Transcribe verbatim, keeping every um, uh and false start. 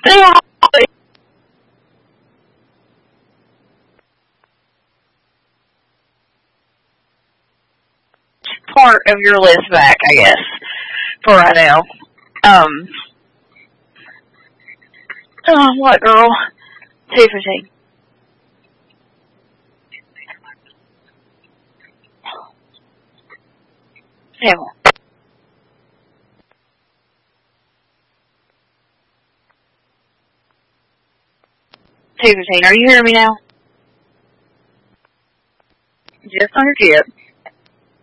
Part of your list back, I guess, for right now. Um, oh, what girl? Two fifteen. Hell. Two fifteen. Are you hearing me now? Just on your tip.